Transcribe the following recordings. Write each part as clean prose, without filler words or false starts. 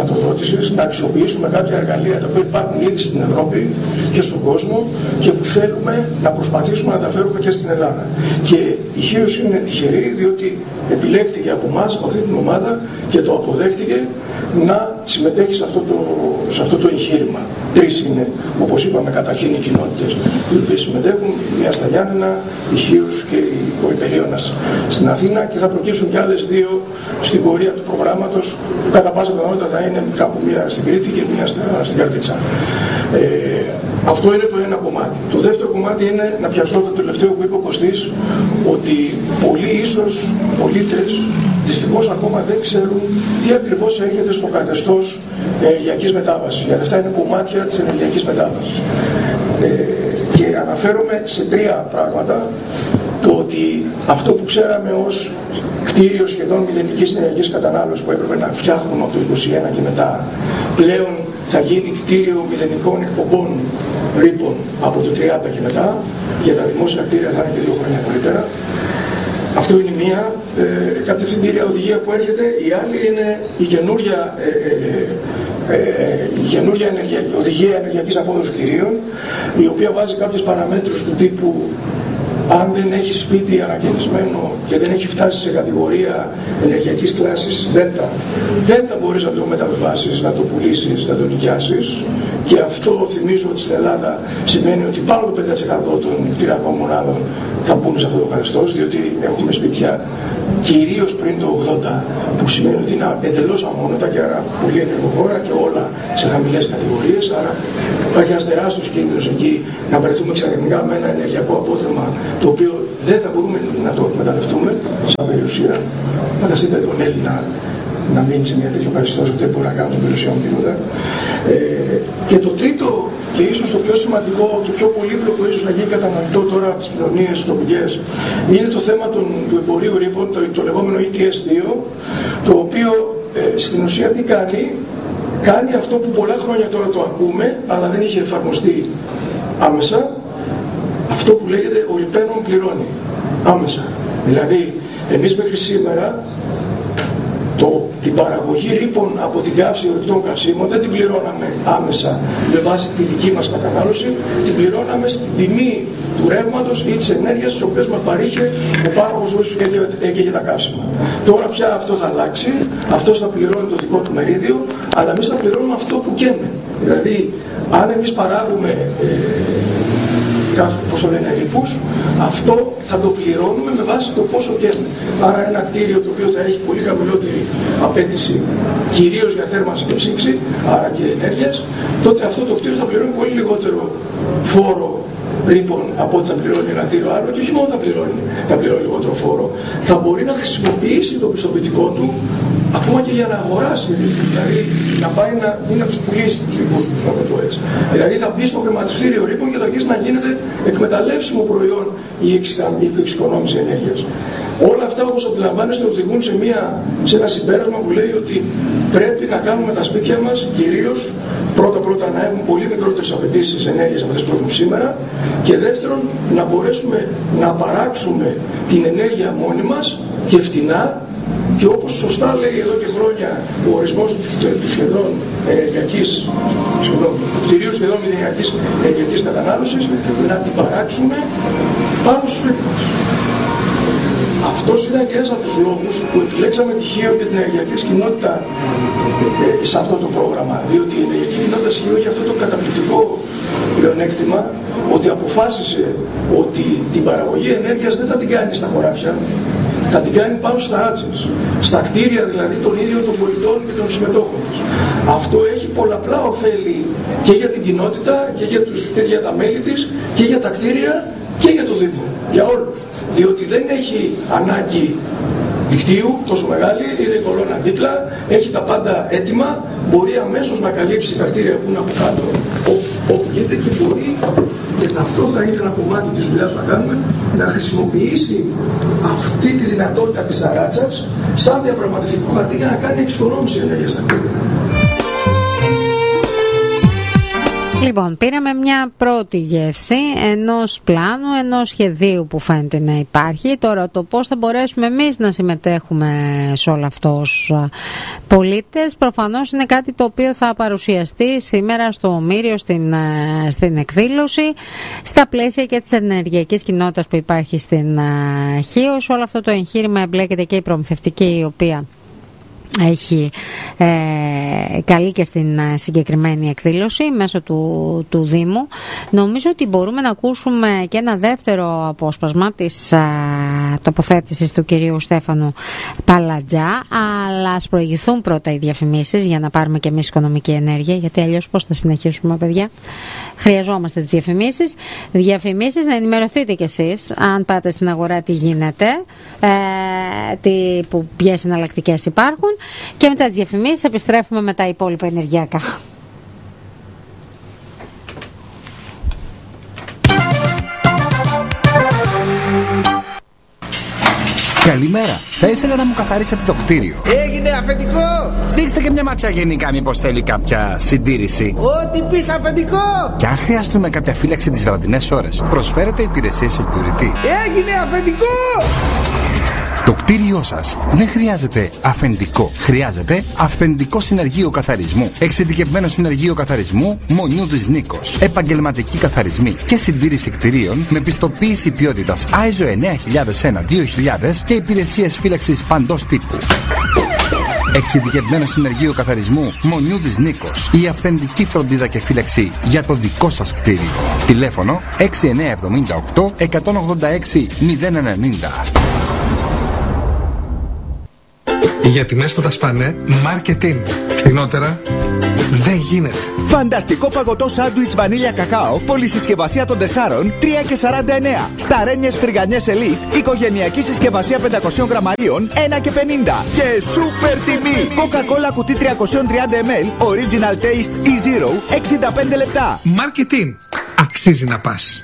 χρηματοδότησης, να αξιοποιήσουμε κάποια εργαλεία τα οποία υπάρχουν ήδη στην Ευρώπη και στον κόσμο και που θέλουμε να προσπαθήσουμε να τα φέρουμε και στην Ελλάδα. Και η Χίος είναι τυχερή διότι επιλέχθηκε από εμάς, από αυτή την ομάδα και το αποδέχτηκε να συμμετέχει σε αυτό το εγχείρημα. Τρεις είναι, όπως είπαμε, καταρχήν οι κοινότητες οι οποίες συμμετέχουν, μία στα Γιάννενα, η Χίος και ο Υπερίωνας στην Αθήνα και θα προκύψουν και άλλες δύο στην πορεία του προγράμματος που κατά πάσα πιθανότητα θα είναι κάπου μία στην Κρήτη και μία στην Καρδίτσα. Αυτό είναι το ένα κομμάτι. Το δεύτερο κομμάτι είναι να πιαστώ το τελευταίο που είπε ο Κωστής, ότι πολλοί ίσως πολίτες δυστυχώς ακόμα δεν ξέρουν τι ακριβώς έρχεται στο καθεστώς ενεργειακής μετάβασης. Γιατί αυτά είναι κομμάτια της ενεργειακής μετάβασης. Και αναφέρομαι σε τρία πράγματα. Το ότι αυτό που ξέραμε ως κτίριο σχεδόν μηδενικής ενεργειακής κατανάλωσης που έπρεπε να φτιάχνουμε από το 2021 και μετά, πλέον θα γίνει κτίριο μηδενικών εκπομπών ρήπων από το 30 και μετά. Για τα δημόσια κτίρια θα είναι και 2 χρόνια νωρίτερα. Αυτό είναι μία κατευθυντήρια οδηγία που έρχεται. Η άλλη είναι η καινούργια οδηγία ενεργειακής απόδοσης κτηρίων, η οποία βάζει κάποιες παραμέτρους του τύπου αν δεν έχει σπίτι ανακαινισμένο και δεν έχει φτάσει σε κατηγορία ενεργειακής κλάσης Δέλτα, δεν θα μπορείς να το μεταβιβάσεις, να το πουλήσεις, να το νοικιάσεις. Και αυτό θυμίζω ότι στην Ελλάδα σημαίνει ότι πάνω από το 5% των κτηριακών μονάδων θα μπουν σε αυτό το καθεστώς, διότι έχουμε σπίτια κυρίως πριν το 80, που σημαίνει ότι είναι εντελώς αμόνωτα και άρα πολύ ενεργοβόρα και όλα σε χαμηλές κατηγορίες. Άρα υπάρχει ένας τεράστιος κίνδυνος εκεί να βρεθούμε ξαφνικά με ένα ενεργειακό απόθεμα το οποίο δεν θα μπορούμε να το εκμεταλλευτούμε σαν περιουσία. Φανταστείτε τον Έλληνα να μείνει σε μια τέτοιο καθεστώς ότι δεν μπορεί να κάνει τον περιουσία μου τίποτα. Και το τρίτο και ίσως το πιο σημαντικό και πιο πολύπλοκο ίσως να γίνει κατανοητό τώρα από τις κοινωνίες τοπικές είναι το θέμα του εμπορίου ρήπων, το λεγόμενο ETS2, το οποίο στην ουσία τι κάνει αυτό που πολλά χρόνια τώρα το ακούμε αλλά δεν είχε εφαρμοστεί άμεσα, αυτό που λέγεται ο ρηπαίνων πληρώνει άμεσα. Δηλαδή εμείς μέχρι σήμερα την παραγωγή ρήπων από την καύση ορυκτών καυσίμων δεν την πληρώναμε άμεσα με βάση τη δική μας κατανάλωση, την πληρώναμε στην τιμή του ρεύματος ή της ενέργειας τις οποίες μας παρήχε ο πάροχος που έκαιγε τα καύσιμα. Τώρα πια αυτό θα αλλάξει, αυτός θα πληρώνει το δικό του μερίδιο, αλλά εμείς θα πληρώνουμε αυτό που καίμε. Δηλαδή, αν εμείς παράγουμε ρήπους, αυτό θα το πληρώνουμε με βάση το πόσο καίμε. Άρα ένα κτίριο το οποίο θα έχει πολύ χαμηλότερη απέτηση κυρίως για θέρμανση και ψήξη, άρα και ενέργειας, τότε αυτό το κτίριο θα πληρώνει πολύ λιγότερο φόρο ρήπων από ό,τι θα πληρώνει ένα κτίριο άλλο και όχι μόνο θα πληρώνει λιγότερο φόρο, θα μπορεί να χρησιμοποιήσει το πιστοποιητικό του ακόμα και για να αγοράσει, δηλαδή να πάει να τους πουλήσει τους δικούς τους, να το έτσι. Δηλαδή θα μπει στο χρηματιστήριο ρήπων και θα αρχίσει να γίνεται εκμεταλλεύσιμο προϊόν η εξοικονόμηση ενέργειας. Όλα αυτά όπως αντιλαμβάνεστε οδηγούν σε ένα συμπέρασμα που λέει ότι πρέπει να κάνουμε τα σπίτια μας κυρίως πρώτα να έχουν πολύ μικρότερες απαιτήσεις ενέργειας από αυτές που έχουν σήμερα και δεύτερον να μπορέσουμε να παράξουμε την ενέργεια μόνοι μας και φτηνά. Και όπως σωστά λέει εδώ και χρόνια ο ορισμός του σχεδόν του κτηρίου σχεδόν μηδενιακής ενεργειακής κατανάλωσης, να την παράξουμε πάνω στο σπίτι μας. Αυτός ήταν και ένας από τους λόγους που επιλέξαμε τη Χίο και την ενεργειακή κοινότητα σε αυτό το πρόγραμμα. Διότι η ενεργειακή κοινότητα Χίο έχει αυτό το καταπληκτικό πλεονέκτημα ότι αποφάσισε ότι την παραγωγή ενέργειας δεν θα την κάνει στα χωράφια, θα την κάνει πάνω στα άτσες, στα κτίρια δηλαδή των ίδιων των πολιτών και των συμμετόχων της. Αυτό έχει πολλαπλά ωφέλη και για την κοινότητα και για τα μέλη της και για τα κτίρια και για το Δήμο, για όλους. Διότι δεν έχει ανάγκη δικτύου τόσο μεγάλη, είναι η κολόνα δίπλα, έχει τα πάντα έτοιμα, μπορεί αμέσως να καλύψει τα κτίρια που είναι από κάτω όπου γίνεται και μπορεί, και αυτό θα είναι ένα κομμάτι της δουλειάς που θα κάνουμε, να χρησιμοποιήσει αυτή τη δυνατότητα της ταράτσας σαν διαπραγματευτικό χαρτί για να κάνει εξοικονόμηση ενέργειας στα κτίρια. Λοιπόν, πήραμε μια πρώτη γεύση ενός πλάνου, ενός σχεδίου που φαίνεται να υπάρχει. Τώρα το πώς θα μπορέσουμε εμείς να συμμετέχουμε σε όλο αυτό ως πολίτες, προφανώς είναι κάτι το οποίο θα παρουσιαστεί σήμερα στο Ομήριο στην εκδήλωση, στα πλαίσια και της ενεργειακής κοινότητας που υπάρχει στην Χίο. Σε όλο αυτό το εγχείρημα εμπλέκεται και η προμηθευτική, η οποία έχει καλή και στην συγκεκριμένη εκδήλωση μέσω του Δήμου. Νομίζω ότι μπορούμε να ακούσουμε και ένα δεύτερο απόσπασμα της τοποθέτησης του κυρίου Στέφανου Παλατζά, αλλά ας προηγηθούν πρώτα οι διαφημίσεις για να πάρουμε και εμείς οικονομική ενέργεια, γιατί αλλιώς πώς θα συνεχίσουμε, παιδιά? Χρειαζόμαστε τις διαφημίσεις, να ενημερωθείτε κι εσείς αν πάτε στην αγορά τι γίνεται, ποιες εναλλακτικές υπάρχουν, και μετά τις διαφημίσεις επιστρέφουμε με τα υπόλοιπα ενεργειακά. Καλημέρα. Θα ήθελα να μου καθαρίσετε το κτίριο. Έγινε αφεντικό! Δείξτε και μια ματιά γενικά, μήπως θέλει κάποια συντήρηση. Ό,τι πεις αφεντικό! Και αν χρειαστούμε κάποια φύλαξη τις βραδινές ώρες, προσφέρετε υπηρεσίες security. Έγινε αφεντικό! Το κτίριό σας δεν χρειάζεται αφεντικό. Χρειάζεται αφεντικό συνεργείο καθαρισμού. Εξειδικευμένο συνεργείο καθαρισμού Μονιούδης Νίκος. Επαγγελματικοί καθαρισμοί και συντήρηση κτιρίων με πιστοποίηση ποιότητας ISO 9001-2000 και υπηρεσίες φύλαξης παντός τύπου. Εξειδικευμένο συνεργείο καθαρισμού Μονιούδης Νίκος. Η αυθεντική φροντίδα και φύλαξη για το δικό σας κτίριο. Τηλέφωνο 6978 186 090. Για τιμές που τα σπάνε, Marketing. Φθηνότερα δεν γίνεται. Φανταστικό φαγωτό σάντουιτς βανίλια κακάο, πολυσυσκευασία των 4, 3,49. Σταρένιες φρυγανιές Elite, οικογενειακή συσκευασία 500 γραμμαρίων, 1,50. Και σούπερ τιμή! Coca-Cola κουτί 330 ml, Original Taste E0, 65 λεπτά. Marketing. Αξίζει να πας.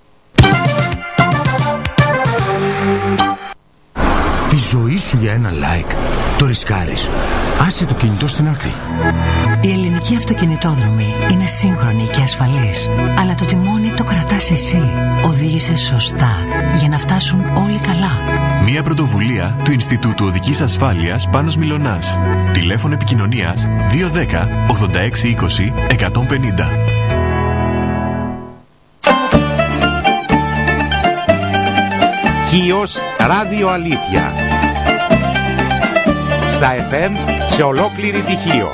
Τη ζωή σου για ένα like το ρισκάρεις. Άσε το κινητό στην άκρη. Η ελληνική αυτοκινητόδρομη είναι σύγχρονη και ασφαλής, αλλά το τιμόνι το κρατάς εσύ. Οδήγησε σωστά για να φτάσουν όλοι καλά. Μια πρωτοβουλία του Ινστιτούτου Οδικής Ασφάλειας Πάνος Μιλωνάς. Τηλέφωνο επικοινωνίας 210 86 20 150. Χίος Ράδιο Αλήθεια. Στα FM σε ολόκληρη τη Χίο.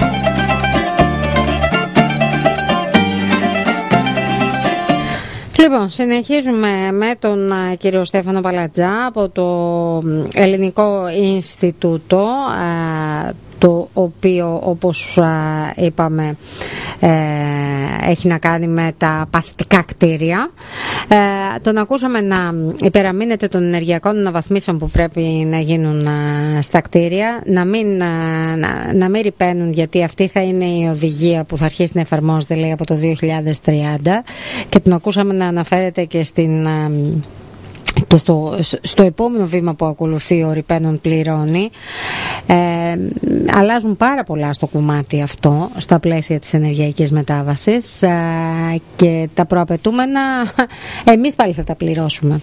Λοιπόν, συνεχίζουμε με τον κύριο Στέφανο Παλατζά από το Ελληνικό Ινστιτούτο, το οποίο, όπως είπαμε, έχει να κάνει με τα παθητικά κτίρια. Τον ακούσαμε να υπεραμείνεται των ενεργειακών αναβαθμίσεων που πρέπει να γίνουν στα κτίρια, να μην ρηπαίνουν, γιατί αυτή θα είναι η οδηγία που θα αρχίσει να εφαρμόζεται, λέει, από το 2030, και τον ακούσαμε να αναφέρεται και και στο επόμενο βήμα που ακολουθεί, ο ρηπαίνων πληρώνει. Αλλάζουν πάρα πολλά στο κομμάτι αυτό, στα πλαίσια της ενεργειακής μετάβασης, και τα προαπαιτούμενα εμείς πάλι θα τα πληρώσουμε,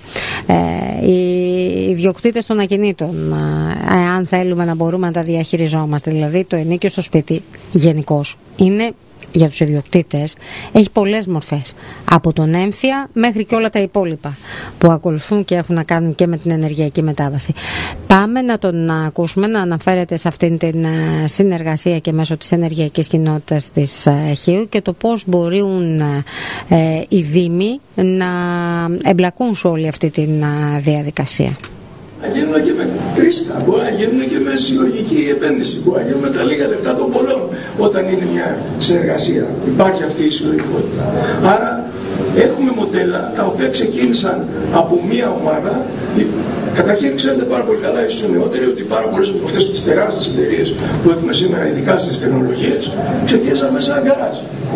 οι ιδιοκτήτες των ακινήτων, αν θέλουμε να μπορούμε να τα διαχειριζόμαστε. Δηλαδή το ενοίκιο στο σπίτι γενικώς είναι, για τους ιδιοκτήτες, έχει πολλές μορφές, από τον έμφυα μέχρι και όλα τα υπόλοιπα που ακολουθούν και έχουν να κάνουν και με την ενεργειακή μετάβαση. Πάμε να τον ακούσουμε να αναφέρεται σε αυτήν την συνεργασία και μέσω της ενεργειακής κοινότητας της Χίου και το πώς μπορούν οι Δήμοι να εμπλακούν σε όλη αυτή τη διαδικασία. Να γίνουν και με ρίσκα, μπορεί να γίνουν και με συλλογική επένδυση, μπορεί να γίνουν με τα λίγα λεφτά των πολλών όταν είναι μια συνεργασία. Υπάρχει αυτή η συλλογικότητα. Άρα έχουμε μοντέλα τα οποία ξεκίνησαν από μια ομάδα. Καταρχήν, ξέρετε πάρα πολύ καλά, ίσως οι νεότεροι, ότι πάρα πολλές από αυτές τις τεράστιες εταιρείες που έχουμε σήμερα, ειδικά στις τεχνολογίες, ξεκίνησαν μέσα σε ένα γκαράζ.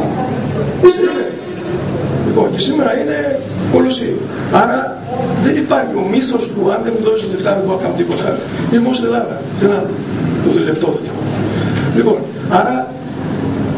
Λοιπόν, και σήμερα είναι κολοσσοί. Άρα δεν υπάρχει ο μύθος του αν δεν μου δώσει λεφτά δεν μπορώ να κάνω τίποτα. Είναι μόνο στην Ελλάδα. Δεν άλλο. Το δουλευτό. Λοιπόν, άρα το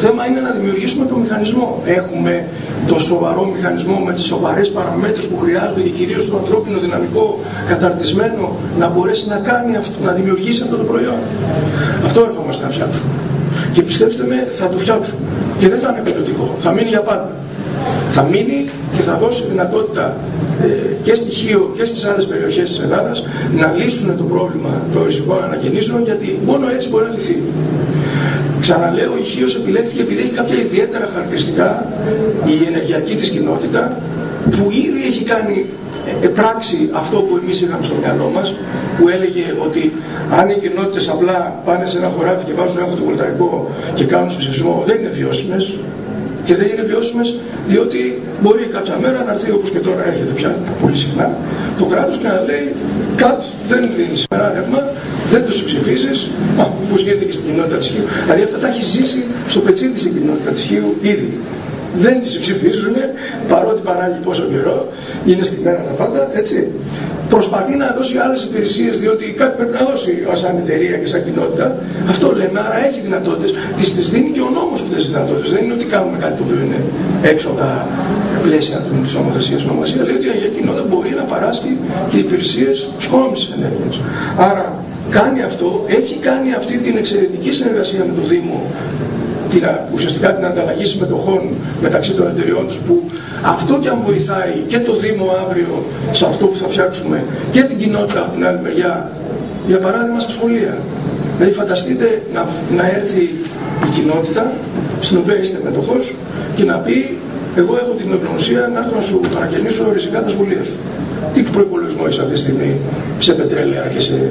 θέμα είναι να δημιουργήσουμε το μηχανισμό. Έχουμε το σοβαρό μηχανισμό με τις σοβαρές παραμέτρους που χρειάζονται και κυρίως το ανθρώπινο δυναμικό καταρτισμένο να μπορέσει να κάνει αυτό, να δημιουργήσει αυτό το προϊόν. Αυτό ερχόμαστε να φτιάξουμε. Και πιστέψτε με, θα το φτιάξουμε. Και δεν θα είναι πιλωτικό, θα μείνει για πάντα. Θα μείνει και θα δώσει δυνατότητα και στη Χίο και στις άλλες περιοχές της Ελλάδας να λύσουν το πρόβλημα των ριζικών ανακαινήσεων, γιατί μόνο έτσι μπορεί να λυθεί. Ξαναλέω, η Χίος επιλέχθηκε επειδή έχει κάποια ιδιαίτερα χαρακτηριστικά, η ενεργειακή της κοινότητα, που ήδη έχει κάνει πράξη αυτό που εμείς είχαμε στο μυαλό μας, που έλεγε ότι αν οι κοινότητες απλά πάνε σε ένα χωράφι και βάζουν ένα φωτοβολταϊκό και κάνουν ψηφισμό, δεν είναι βιώσιμες. Και δεν είναι βιώσιμες διότι μπορεί κάποια μέρα να έρθει, όπως και τώρα έρχεται πια πολύ συχνά, το κράτος και να λέει «Κατ, δεν δίνει σήμερα ρεύμα, δεν το συμψηφίζεις», όπως γίνεται και στην κοινότητα της Χίου. Δηλαδή αυτά τα έχει ζήσει στο πετσί της η κοινότητα της Χίου ήδη. Δεν τις ψηφίζουν, παρότι παράγει πόσο καιρό, είναι στημένα τα πάντα, έτσι. Προσπαθεί να δώσει άλλες υπηρεσίες, διότι κάτι πρέπει να δώσει σαν εταιρεία και σαν κοινότητα. Αυτό λέμε, άρα έχει δυνατότητες. Τις δίνει και ο νόμος αυτές τις δυνατότητες. Δεν είναι ότι κάνουμε κάτι το οποίο είναι έξω από τα πλαίσια της νομοθεσίας. Η νομοθεσία λέει ότι η κοινότητα μπορεί να παράσχει και υπηρεσίες σκόνησης ενέργειας. Άρα κάνει αυτό, έχει κάνει αυτή την εξαιρετική συνεργασία με το Δήμο, ουσιαστικά την ανταλλαγή συμμετοχών μεταξύ των εταιριών τους, που αυτό και αν βοηθάει και το Δήμο αύριο σε αυτό που θα φτιάξουμε και την κοινότητα από την άλλη μεριά, για παράδειγμα στα σχολεία. Δηλαδή φανταστείτε να έρθει η κοινότητα στην οποία είστε μετοχός και να πει εγώ έχω την ευγνωμοσία να έρθω να σου παρακαινήσω ριζικά τα σχολεία σου. Τι προϋπολογισμό έχεις αυτή τη στιγμή σε πετρέλαια και σε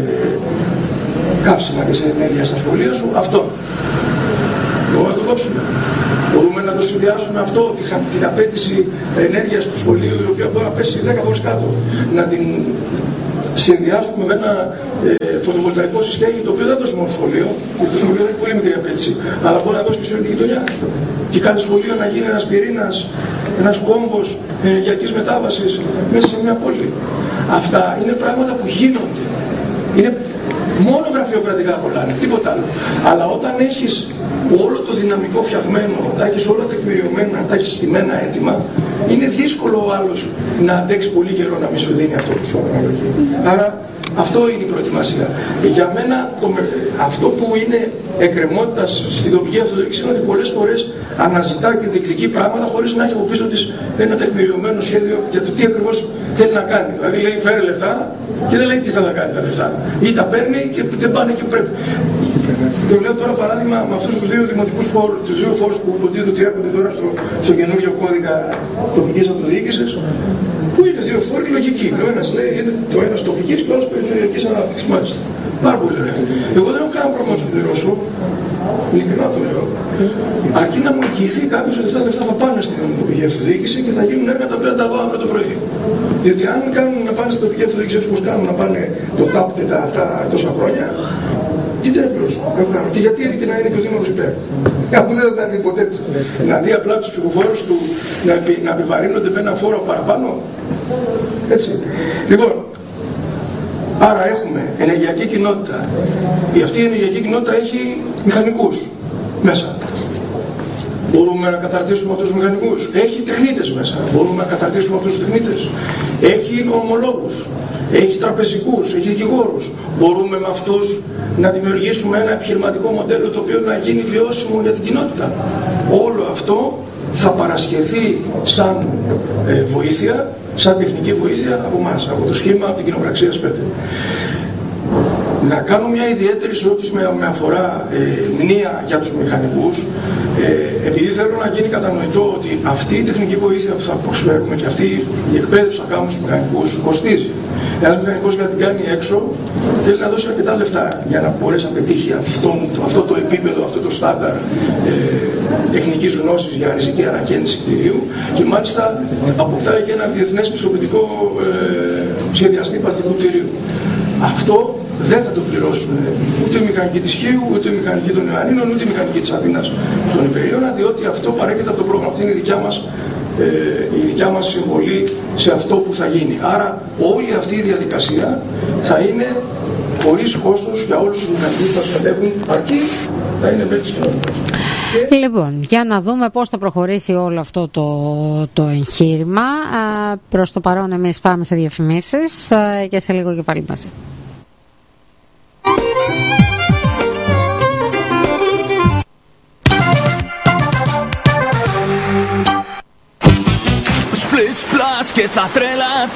καύσιμα και σε ενέργεια στα σχολεία σου? Αυτό. Μπορούμε να το κόψουμε. Μπορούμε να το συνδυάσουμε αυτό, την απέτηση ενέργειας του σχολείου, η οποία μπορεί να πέσει 10 φορές κάτω. Να την συνδυάσουμε με ένα φωτοβολταϊκό συστέγη, το οποίο δεν δώσει μόνο στο σχολείο, γιατί το σχολείο έχει πολύ μικρή απέτηση, αλλά μπορεί να δώσει και σε όλη τη γειτονιά. Και κάθε σχολείο να γίνει ένας πυρήνας, ένας κόμβος ενεργειακής μετάβασης μέσα σε μια πόλη. Αυτά είναι πράγματα που γίνονται. Είναι μόνο γραφειοκρατικά κολλάνε, τίποτα άλλο. Αλλά όταν έχεις όλο το δυναμικό φτιαγμένο, τα έχεις όλα τεκμηριωμένα, τα έχεις στημένα έτοιμα, είναι δύσκολο ο άλλος να αντέξει πολύ καιρό να μη σου δίνει αυτό που σου αναλογεί. Άρα αυτό είναι η προετοιμασία. Για μένα αυτό που είναι εκκρεμότητα στην τοπική αυτοδιοίκηση είναι ότι πολλές φορές αναζητά και διεκδικεί πράγματα χωρίς να έχει από πίσω της ένα τεκμηριωμένο σχέδιο για το τι ακριβώς θέλει να κάνει. Δηλαδή λέει φέρε λεφτά και δεν λέει τι θα τα κάνει τα λεφτά. Ή τα παίρνει και δεν πάνε και πρέπει. Το λέω τώρα παράδειγμα με αυτούς τους δύο δημοτικούς φόρους, τους δύο φόρους που υποτίθεται ότι έρχονται τώρα στο καινούργιο κώδικα τοπικής αυτοδιοίκησης, που είναι δύο φόροι λογικοί. Ο ένας λέει είναι το ένας τοπικής και ο άλλος περιφερειακής ανάπτυξης. Μάλιστα. Πάρα πολύ ωραία. Εγώ δεν έχω κανένα πρόβλημα να σου πληρώσω. Ειλικρινά το λέω. Αρκεί να μου εγγυηθεί κάποιος ότι αυτά τα λεφτά θα πάνε στην τοπική αυτοδιοίκηση και θα γίνουν έργα τα οποία τα δω αύριο το πρωί. Διότι αν κάνουν να πάνε στην τοπική αυτοδιοίκηση έτσι όπως κάνουν να πάνε το τάπτε αυτά τόσα χρόνια, τι δεν πληρώσω. Και γιατί είναι και να είναι και ο Δήμαρχος υπέρ. Αφού δεν θα δει ποτέ να δει απλά τους ψηφοφόρους του να επιβαρύνονται με ένα φόρο παραπάνω. Έτσι. Λοιπόν, άρα έχουμε ενεργειακή κοινότητα. Αυτή η ενεργειακή κοινότητα έχει μηχανικούς μέσα. Μπορούμε να καταρτήσουμε αυτούς τους μηχανικούς. Έχει τεχνίτες μέσα. Μπορούμε να καταρτήσουμε αυτούς τους τεχνίτες. Έχει οικονομολόγους. Έχει τραπεζικούς. Έχει δικηγόρους. Μπορούμε με αυτούς να δημιουργήσουμε ένα επιχειρηματικό μοντέλο το οποίο να γίνει βιώσιμο για την κοινότητα. Όλο αυτό θα παρασχεθεί σαν βοήθεια, σαν τεχνική βοήθεια από εμάς, από το σχήμα, από την κοινοπραξία ΣΠΕΤΕ. Να κάνω μια ιδιαίτερη ερώτηση με αφορά μνήα για τους μηχανικούς, επειδή θέλω να γίνει κατανοητό ότι αυτή η τεχνική βοήθεια που θα προσφέρουμε και αυτή η εκπαίδευση που θα κάνουμε στους μηχανικούς κοστίζει. Ένας μηχανικός για να την κάνει έξω θέλει να δώσει αρκετά λεφτά για να μπορέσει να πετύχει αυτό το επίπεδο, αυτό το στάνταρ τεχνικής γνώσης για ριζική ανακαίνιση κτηρίου και μάλιστα αποκτάει και ένα διεθνές πιστοποιητικό σχεδιαστή παθητικού κτηρίου. Αυτό δεν θα το πληρώσουν ούτε η μηχανική της Χίου, ούτε η μηχανική των Ιωαννίνων, ούτε η μηχανική της Αθήνας στον Υπερίωνα, διότι αυτό παρέχεται από το πρόγραμμα. Αυτή είναι η δικιά μας συμβολή σε αυτό που θα γίνει. Άρα όλη αυτή η διαδικασία θα είναι χωρίς κόστος για όλους τους μηχανικούς που θα συμμετέχουν, αρκεί να είναι μέλη της κοινότητας. Λοιπόν, για να δούμε πώς θα προχωρήσει όλο αυτό το εγχείρημα. Προς το παρόν εμείς πάμε σε διαφημίσεις και σε λίγο και πάλι μαζί. Plus και θα τρέλα